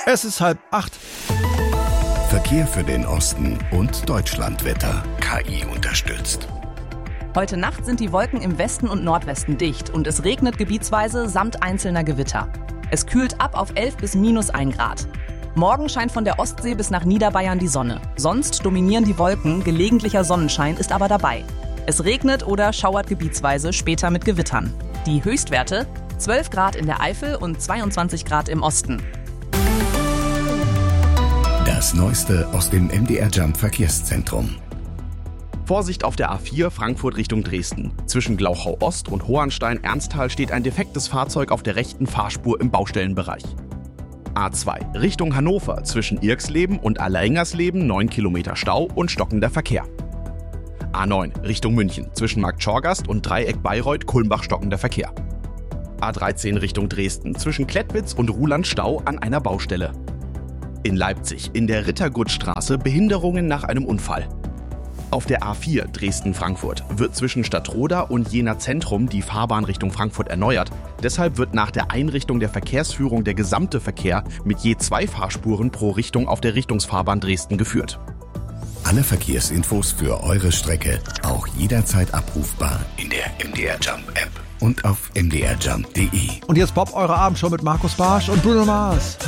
Es ist 7:30. Verkehr für den Osten und Deutschlandwetter. KI unterstützt. Heute Nacht sind die Wolken im Westen und Nordwesten dicht und es regnet gebietsweise samt einzelner Gewitter. Es kühlt ab auf 11 bis -1 Grad. Morgen scheint von der Ostsee bis nach Niederbayern die Sonne. Sonst dominieren die Wolken, gelegentlicher Sonnenschein ist aber dabei. Es regnet oder schauert gebietsweise, später mit Gewittern. Die Höchstwerte: 12 Grad in der Eifel und 22 Grad im Osten. Das Neueste aus dem MDR Jump Verkehrszentrum. Vorsicht auf der A4 Frankfurt Richtung Dresden. Zwischen Glauchau Ost und Hohenstein-Ernsthal steht ein defektes Fahrzeug auf der rechten Fahrspur im Baustellenbereich. A2 Richtung Hannover zwischen Irxleben und Allereingersleben 9 Kilometer Stau und stockender Verkehr. A9 Richtung München zwischen Markt Schorgast und Dreieck Bayreuth-Kulmbach stockender Verkehr. A13 Richtung Dresden zwischen Klettwitz und Ruhland Stau an einer Baustelle. In Leipzig in der Rittergutstraße Behinderungen nach einem Unfall. Auf der A4 Dresden-Frankfurt wird zwischen Stadtroda und Jena Zentrum die Fahrbahn Richtung Frankfurt erneuert. Deshalb wird nach der Einrichtung der Verkehrsführung der gesamte Verkehr mit je 2 Fahrspuren pro Richtung auf der Richtungsfahrbahn Dresden geführt. Alle Verkehrsinfos für eure Strecke auch jederzeit abrufbar in der MDR Jump App und auf mdrjump.de. Und jetzt Bob, eure Abendshow mit Markus Barsch und Bruno Mars.